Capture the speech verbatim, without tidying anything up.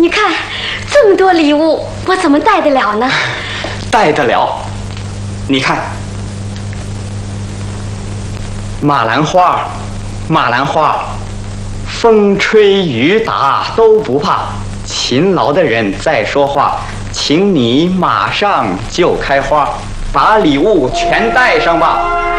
你看这么多礼物，我怎么带得了呢？ 带得了。你看，马兰花，马兰花，风吹雨打都不怕，勤劳的人在说话，请你马上就开花，把礼物全带上吧。